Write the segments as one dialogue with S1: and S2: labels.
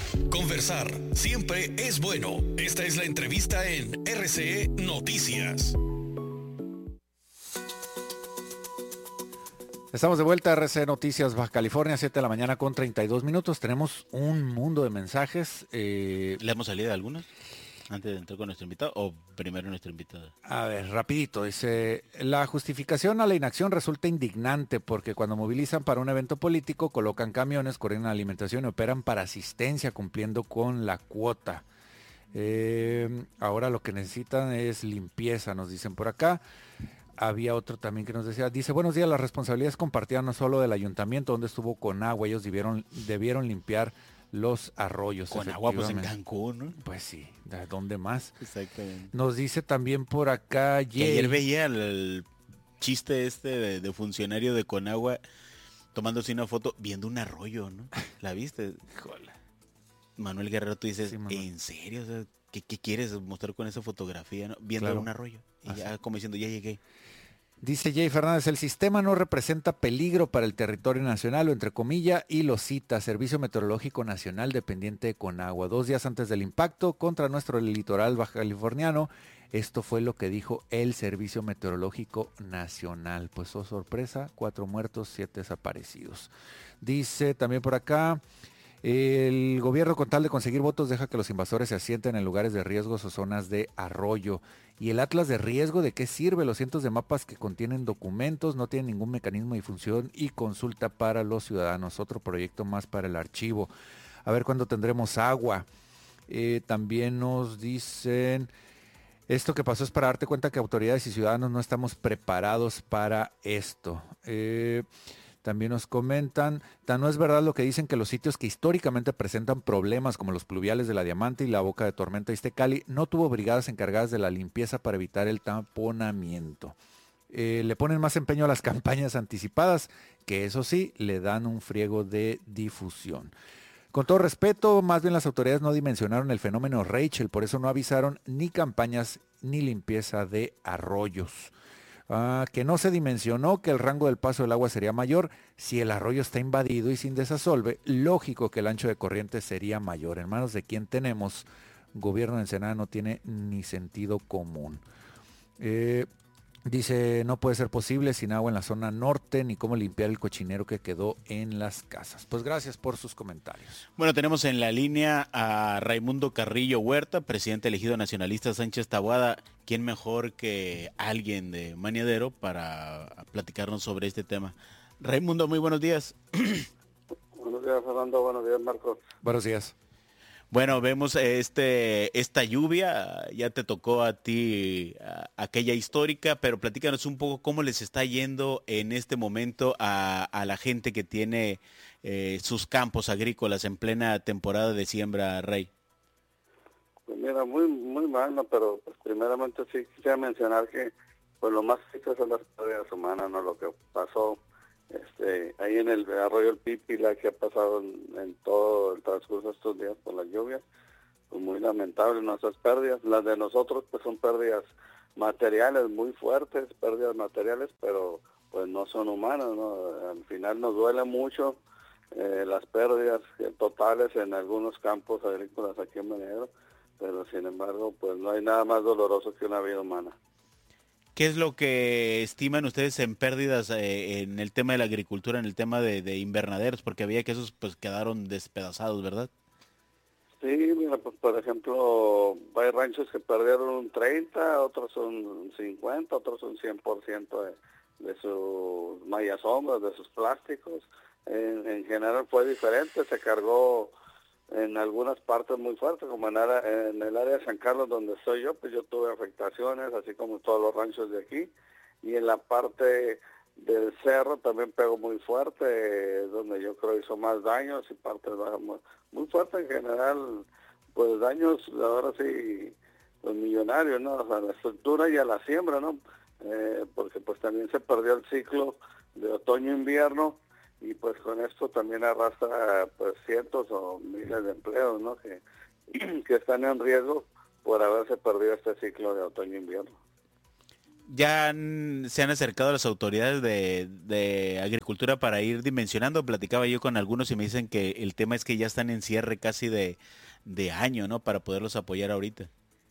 S1: Conversar siempre es bueno. Esta es la entrevista en RCE Noticias.
S2: Estamos de vuelta a RCE Noticias Baja California, 7 de la mañana con 32 minutos. Tenemos un mundo de mensajes.
S3: ¿Le hemos salido algunos antes de entrar con nuestro invitado o primero nuestro invitado?
S2: A ver, rapidito. Dice, la justificación a la inacción resulta indignante porque cuando movilizan para un evento político, colocan camiones, coordinan alimentación y operan para asistencia cumpliendo con la cuota. Ahora lo que necesitan es limpieza, nos dicen por acá. Había otro también que nos decía, dice, buenos días, las responsabilidades compartidas no solo del ayuntamiento donde estuvo Conagua, ellos debieron limpiar los arroyos.
S3: Conagua, pues en Cancún, ¿no?
S2: Pues sí, ¿de dónde más?
S3: Exactamente.
S2: Nos dice también por acá,
S3: que ayer veía el chiste de funcionario de Conagua tomándose una foto viendo un arroyo, ¿no? ¿La viste?
S2: Híjole.
S3: Manuel Guerrero, tú dices,
S2: Sí,
S3: ¿en serio? O sea, ¿qué quieres mostrar con esa fotografía, no? Viendo
S2: Claro.
S3: un arroyo. Y ya como diciendo, ya llegué.
S2: Dice Jay Fernández, el sistema no representa peligro para el territorio nacional, o entre comillas, y lo cita, Servicio Meteorológico Nacional dependiente de Conagua. 2 días antes del impacto contra nuestro litoral baja californiano, esto fue lo que dijo el Servicio Meteorológico Nacional. Pues, oh sorpresa, 4 muertos, 7 desaparecidos. Dice también por acá, el gobierno con tal de conseguir votos deja que los invasores se asienten en lugares de riesgos o zonas de arroyo. ¿Y el atlas de riesgo de qué sirve? Los cientos de mapas que contienen documentos no tienen ningún mecanismo de difusión y consulta para los ciudadanos. Otro proyecto más para el archivo. A ver cuándo tendremos agua. También nos dicen, esto que pasó es para darte cuenta que autoridades y ciudadanos no estamos preparados para esto. También nos comentan, no es verdad lo que dicen que los sitios que históricamente presentan problemas como los pluviales de la Diamante y la Boca de Tormenta Iztecali no tuvo brigadas encargadas de la limpieza para evitar el taponamiento. Le ponen más empeño a las campañas anticipadas, que eso sí, le dan un friego de difusión. Con todo respeto, más bien las autoridades no dimensionaron el fenómeno Rachel, por eso no avisaron ni campañas ni limpieza de arroyos. Que no se dimensionó que el rango del paso del agua sería mayor. Si el arroyo está invadido y sin desasolve, lógico que el ancho de corriente sería mayor. En manos de quien tenemos, gobierno de Ensenada no tiene ni sentido común. Dice, no puede ser posible sin agua en la zona norte, ni cómo limpiar el cochinero que quedó en las casas. Pues gracias por sus comentarios.
S3: Bueno, tenemos en la línea a Raimundo Carrillo Huerta, presidente elegido nacionalista Sánchez Taboada. ¿Quién mejor que alguien de Maniadero para platicarnos sobre este tema? Raimundo, muy buenos días.
S4: Buenos días, Fernando. Buenos días, Marcos.
S2: Buenos días.
S3: Bueno, vemos esta lluvia, ya te tocó a ti aquella histórica, pero platícanos un poco cómo les está yendo en este momento a la gente que tiene sus campos agrícolas en plena temporada de siembra, Rey.
S4: Pues mira, muy mal, ¿no? Pero pues, primeramente sí quisiera mencionar que pues lo más triste son las pérdidas humanas, ¿no? Lo que pasó ahí en el arroyo El Pípila, que ha pasado en todo el transcurso de estos días por las lluvias, pues muy lamentable nuestras pérdidas. Las de nosotros pues son pérdidas materiales muy fuertes, pérdidas materiales, pero pues no son humanas, ¿no? Al final nos duele mucho las pérdidas totales en algunos campos agrícolas aquí en Maniadero, pero sin embargo pues no hay nada más doloroso que una vida humana.
S3: ¿Qué es lo que estiman ustedes en pérdidas en el tema de la agricultura, en el tema de invernaderos? Porque había que esos pues quedaron despedazados, ¿verdad?
S4: Sí, mira, pues por ejemplo, hay ranchos que perdieron un 30, otros son 50, otros son 100% de sus mallas sombras, de sus plásticos. En general fue diferente, se cargó en algunas partes muy fuertes, como en el área de San Carlos donde estoy yo, pues yo tuve afectaciones, así como todos los ranchos de aquí, y en la parte del cerro también pegó muy fuerte, donde yo creo hizo más daños y partes bajas muy fuerte en general, pues daños ahora sí, los millonarios, ¿no? O sea, a la estructura y a la siembra, ¿no? Porque pues también se perdió el ciclo de otoño-invierno, y pues con esto también arrastra pues cientos o miles de empleos, ¿no? que están en riesgo por haberse perdido este ciclo de otoño-invierno.
S3: se han acercado a las autoridades de agricultura para ir dimensionando. Platicaba yo con algunos y me dicen que el tema es que ya están en cierre casi de año, ¿no? Para poderlos apoyar ahorita.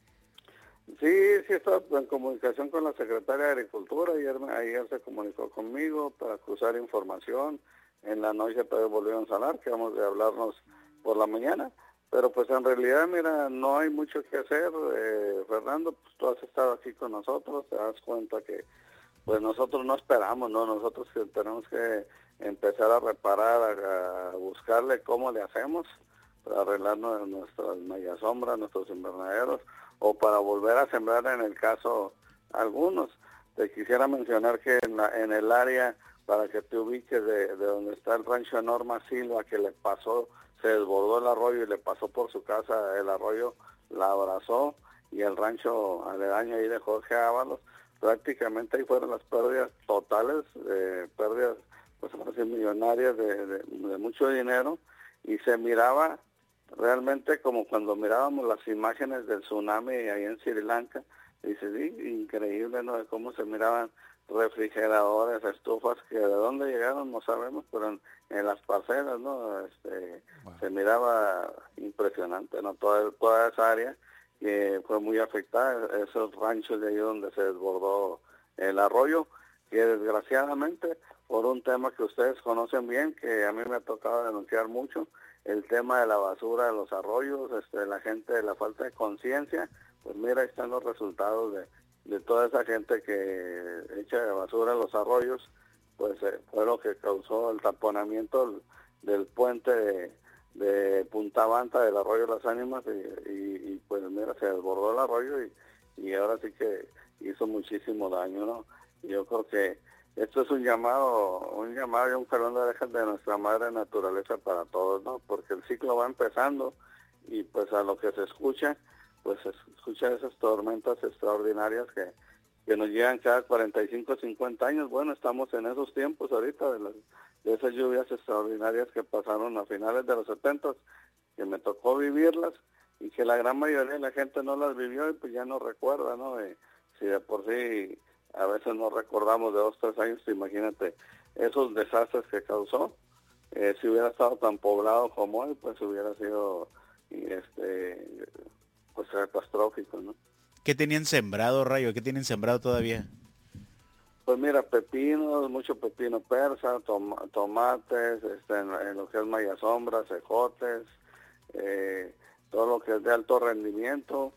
S4: Sí, estaba en comunicación con la secretaria de Agricultura. Ayer se comunicó conmigo para cruzar información. En la noche todavía volvieron a hablar, que vamos a hablarnos por la mañana. Pero pues en realidad, mira, no hay mucho que hacer, Fernando. Pues tú has estado aquí con nosotros, te das cuenta que pues nosotros no esperamos, ¿no? Nosotros que tenemos que empezar a reparar, a buscarle cómo le hacemos para arreglar nuestras mayasombras, nuestros invernaderos, o para volver a sembrar en el caso algunos. Te quisiera mencionar que en el área, para que te ubiques de donde está el rancho de Norma Silva, que le pasó, se desbordó el arroyo y le pasó por su casa el arroyo, la abrazó, y el rancho aledaño ahí de Jorge Ábalos, prácticamente ahí fueron las pérdidas totales, pérdidas pues así millonarias de mucho dinero, y se miraba realmente como cuando mirábamos las imágenes del tsunami ahí en Sri Lanka. Dice, sí, increíble, ¿no? De cómo se miraban refrigeradores, estufas, que de dónde llegaron no sabemos, pero en las parcelas, ¿no? Wow. Se miraba impresionante, ¿no? Toda esa área que fue muy afectada, esos ranchos de ahí donde se desbordó el arroyo, que desgraciadamente, por un tema que ustedes conocen bien, que a mí me ha tocado denunciar mucho, el tema de la basura de los arroyos, la gente de la falta de conciencia, pues mira, ahí están los resultados de toda esa gente que echa de basura en los arroyos, pues fue lo que causó el taponamiento del puente de Punta Banta del arroyo de las Ánimas, y pues mira, se desbordó el arroyo y ahora sí que hizo muchísimo daño, ¿no? Yo creo que esto es un llamado y un jalón de orejas de nuestra madre naturaleza para todos, ¿no? Porque el ciclo va empezando y pues a lo que se escucha, pues se escucha esas tormentas extraordinarias que nos llegan cada 45, 50 años. Bueno, estamos en esos tiempos ahorita de esas lluvias extraordinarias que pasaron a finales de los 70, que me tocó vivirlas y que la gran mayoría de la gente no las vivió y pues ya no recuerda, ¿no? Si de por sí a veces no recordamos de 2, 3 años, imagínate esos desastres que causó. Si hubiera estado tan poblado como hoy, pues hubiera sido pues catastrófico, ¿no?
S3: ¿Qué tenían sembrado, Rayo? ¿Qué tienen sembrado todavía?
S4: Pues mira, pepinos, mucho pepino persa, tomates, en lo que es mayasombra, cejotes, todo lo que es de alto rendimiento.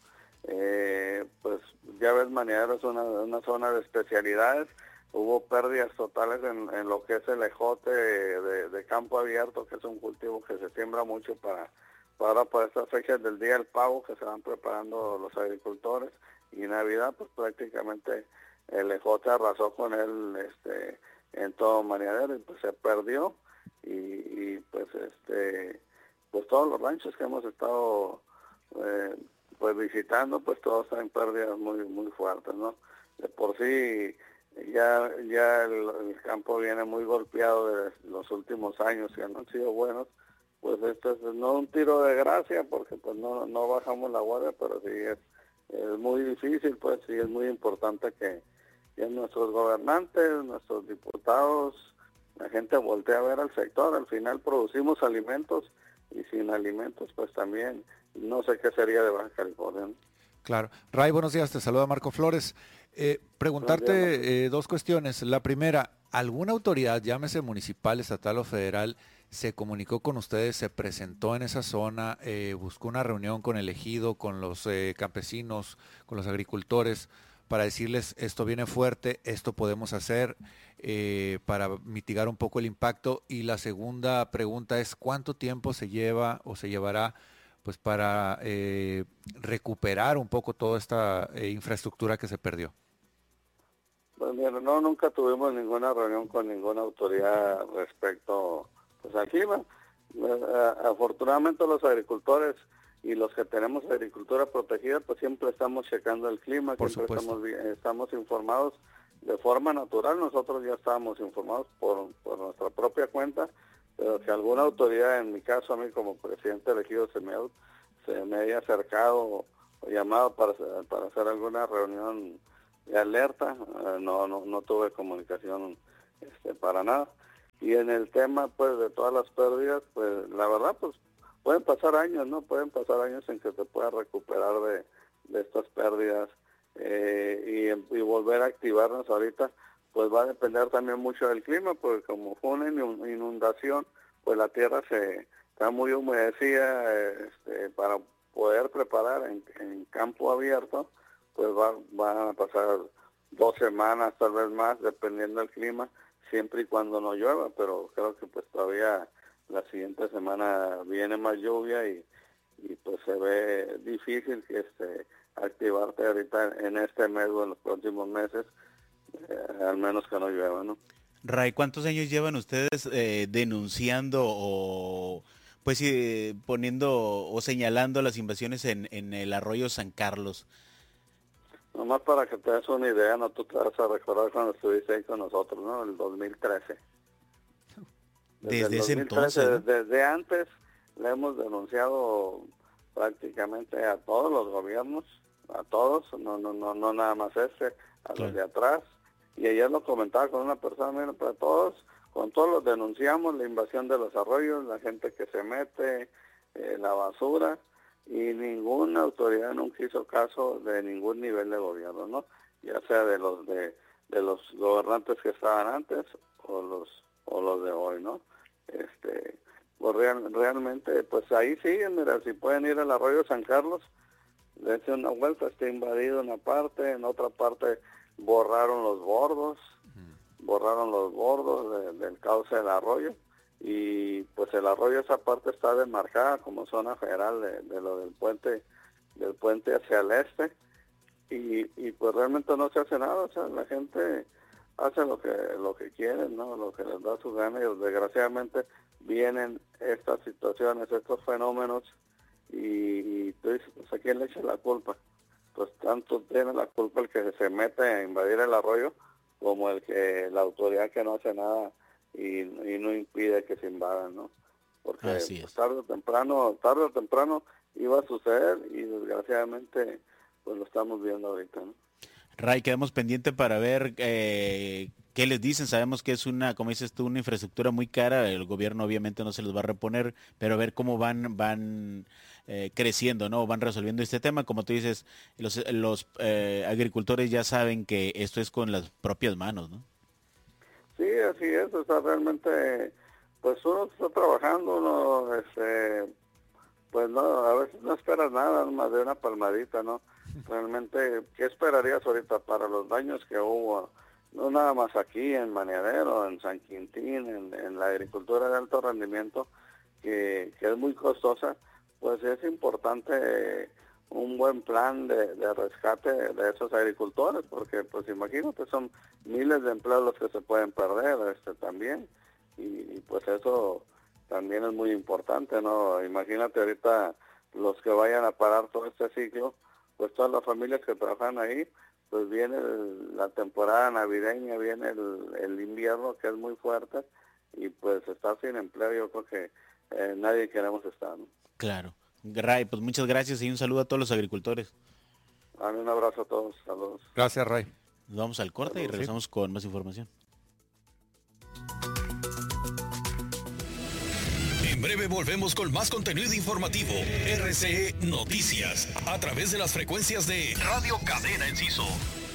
S4: Pues ya ves, Maniadero es una zona de especialidades. Hubo pérdidas totales en lo que es el ejote de campo abierto, que es un cultivo que se siembra mucho para estas fechas del Día del Pavo, que se van preparando los agricultores, y Navidad, pues prácticamente el ejote arrasó con él en todo Maniadero, y pues se perdió, y pues pues todos los ranchos que hemos estado pues visitando, pues todos están en pérdidas muy muy fuertes, ¿no? De por sí ya el campo viene muy golpeado de los últimos años, que no han sido buenos. Pues esto es no un tiro de gracia, porque pues no bajamos la guardia, pero sí es muy difícil, pues sí es muy importante que nuestros gobernantes, nuestros diputados, la gente voltea a ver al sector. Al final producimos alimentos, y sin alimentos pues también no sé qué sería de Baja California, ¿no?
S2: Claro. Ray, buenos días, te saluda Marco Flores. Preguntarte dos cuestiones. La primera, ¿alguna autoridad, llámese municipal, estatal o federal, se comunicó con ustedes, se presentó en esa zona, buscó una reunión con el ejido, con los campesinos, con los agricultores, para decirles esto viene fuerte, esto podemos hacer para mitigar un poco el impacto? Y la segunda pregunta es, ¿cuánto tiempo se lleva o se llevará pues para recuperar un poco toda esta infraestructura que se perdió?
S4: Pues mira, nunca tuvimos ninguna reunión con ninguna autoridad respecto pues al clima. Afortunadamente los agricultores y los que tenemos agricultura protegida, pues siempre estamos checando el clima, siempre estamos informados de forma natural. Nosotros ya estábamos informados por nuestra propia cuenta, pero que alguna autoridad, en mi caso a mí como presidente elegido, se me haya acercado o llamado para hacer alguna reunión alerta, no tuve comunicación para nada. Y en el tema pues de todas las pérdidas, pues la verdad pues pueden pasar años, ¿no? Pueden pasar años en que te puedas recuperar de estas pérdidas y volver a activarnos ahorita, pues va a depender también mucho del clima, porque como fue una inundación, pues la tierra está muy humedecida para poder preparar en campo abierto, pues van a pasar 2 semanas, tal vez más, dependiendo del clima, siempre y cuando no llueva, pero creo que pues todavía la siguiente semana viene más lluvia y pues se ve difícil que activarte ahorita en este mes o en los próximos meses, al menos que no llueva, ¿no?
S3: Ray, ¿cuántos años llevan ustedes denunciando o pues poniendo o señalando las invasiones en el arroyo San Carlos?
S4: Nomás para que te des una idea, no tú te vas a recordar cuando estuviste ahí con nosotros, ¿no? El 2013.
S3: Desde ese entonces, ¿no?
S4: Desde antes le hemos denunciado prácticamente a todos los gobiernos, a todos, no nada más a
S3: Claro.
S4: los de atrás. Y ayer lo comentaba con una persona, mira, para todos, con todos los denunciamos la invasión de los arroyos, la gente que se mete, la basura, y ninguna autoridad nunca hizo caso de ningún nivel de gobierno, ¿no? Ya sea de los gobernantes que estaban antes o los de hoy, ¿no? Pues realmente, pues ahí siguen, mira, si pueden ir al arroyo San Carlos, dense una vuelta, está invadido en una parte, en otra parte borraron los bordos del cauce del arroyo, y pues el arroyo, esa parte está demarcada como zona federal de lo del puente hacia el este, y pues realmente no se hace nada, o sea, la gente hace lo que quieren, ¿no? Lo que les da su gana, y desgraciadamente vienen estas situaciones, estos fenómenos, y tú dices, pues ¿a quién le echa la culpa? Pues tanto tiene la culpa el que se mete a invadir el arroyo como la autoridad que no hace nada y no impide que se invadan, ¿no? Porque pues, tarde o temprano iba a suceder, y desgraciadamente pues lo estamos viendo ahorita, ¿no?
S3: Ray, quedamos pendiente para ver qué les dicen. Sabemos que es como dices tú, una infraestructura muy cara. El gobierno obviamente no se los va a reponer, pero a ver cómo van creciendo, ¿no? Van resolviendo este tema. Como tú dices, los agricultores ya saben que esto es con las propias manos, ¿no?
S4: Sí, así es. O sea, realmente, pues uno está trabajando, pues no, a veces no esperas nada más de una palmadita, ¿no? Realmente, ¿qué esperarías ahorita para los daños que hubo? No nada más aquí en Maniadero, en San Quintín, en la agricultura de alto rendimiento, que es muy costosa, pues es importante un buen plan de rescate de esos agricultores, porque pues imagínate, son miles de empleos los que se pueden perder también, y pues eso también es muy importante, ¿no? Imagínate ahorita los que vayan a parar todo este ciclo, pues todas las familias que trabajan ahí, pues viene la temporada navideña, viene el invierno, que es muy fuerte, y pues estar sin empleo, yo creo que nadie queremos estar, ¿no?
S3: Claro. Ray, pues muchas gracias y un saludo a todos los agricultores.
S4: Un abrazo a todos, saludos.
S2: Gracias, Ray.
S3: Nos vamos al corte y regresamos con más información.
S1: En breve volvemos con más contenido informativo. RCE Noticias, a través de las frecuencias de Radio Cadena Enciso.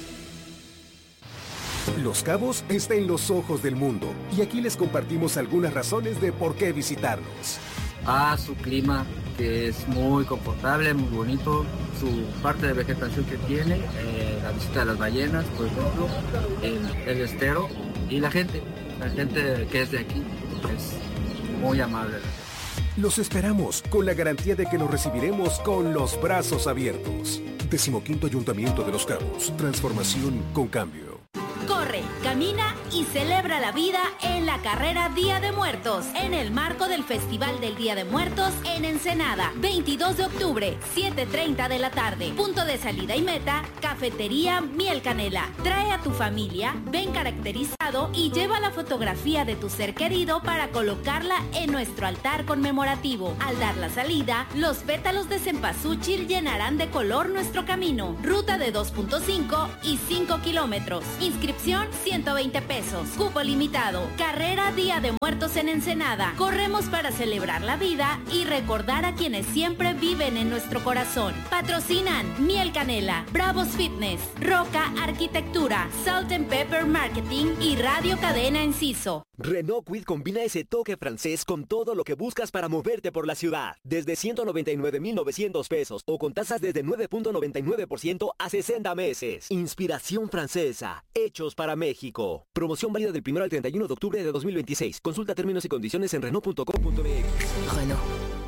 S5: Los Cabos está en los ojos del mundo, y aquí les compartimos algunas razones de por qué visitarnos.
S6: Su clima, que es muy confortable, muy bonito, su parte de vegetación que tiene, la visita de las ballenas, por ejemplo, el estero, y la gente que es de aquí es muy amable.
S5: Los esperamos con la garantía de que los recibiremos con los brazos abiertos. 15º Ayuntamiento de Los Cabos. Transformación con cambio.
S7: Corre, camina y celebra la vida en la carrera Día de Muertos, en el marco del Festival del Día de Muertos en Ensenada. 22 de octubre, 7:30 de la tarde. Punto de salida y meta, Cafetería Miel Canela. Trae a tu familia, ven caracterizado y lleva la fotografía de tu ser querido para colocarla en nuestro altar conmemorativo. Al dar la salida, los pétalos de cempasúchil llenarán de color nuestro camino. Ruta de 2.5 y 5 kilómetros. Inscripción 120 pesos. Cupo limitado. Carrera Día de Muertos en Ensenada. Corremos para celebrar la vida y recordar a quienes siempre viven en nuestro corazón. Patrocinan Miel Canela, Bravos Fitness, Roca Arquitectura, Salt and Pepper Marketing y Radio Cadena Enciso.
S8: Renault Kwid combina ese toque francés con todo lo que buscas para moverte por la ciudad. Desde 199,900 pesos o con tasas desde 9.99% a 60 meses. Inspiración francesa. Hechos para México. Promoción válida del 1 al 31 de octubre de 2026. Consulta términos y condiciones en Renault.com.mx.
S9: Renault.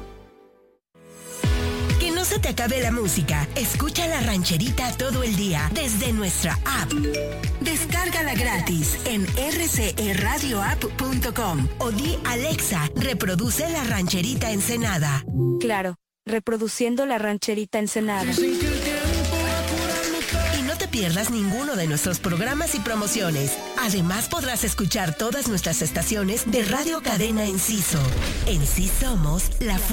S9: Que no se te acabe la música. Escucha La Rancherita todo el día desde nuestra app. Descárgala gratis en rcradioapp.com o di Alexa, reproduce La Rancherita Ensenada.
S10: Claro, reproduciendo La Rancherita Ensenada.
S9: Y no te pierdas ninguno de nuestros programas y promociones. Además podrás escuchar todas nuestras estaciones de Radio Cadena Enciso. En sí somos la